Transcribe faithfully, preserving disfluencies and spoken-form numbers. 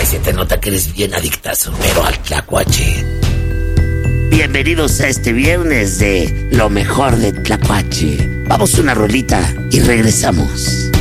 se te nota que eres bien adictazo, pero al tlacuache. Bienvenidos a este viernes de lo mejor de Tlacuache. Vamos a una rolita y regresamos.